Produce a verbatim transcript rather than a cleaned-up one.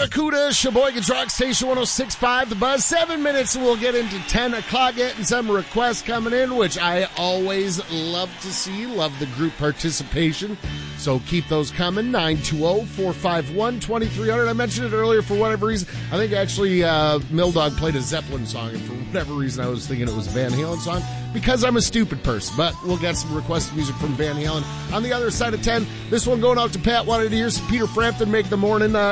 Barracuda, Sheboygan's Rock Station one oh six point five, The Buzz. Seven minutes and we'll get into ten o'clock, getting some requests coming in, which I always love to see. Love the group participation. So keep those coming. nine two zero, four five one, two three zero zero. I mentioned it earlier for whatever reason. I think actually uh, Milldog played a Zeppelin song, and for whatever reason I was thinking it was a Van Halen song because I'm a stupid person. But we'll get some requested music from Van Halen on the other side of ten. This one going out to Pat. Wanted to hear some Peter Frampton make the morning uh,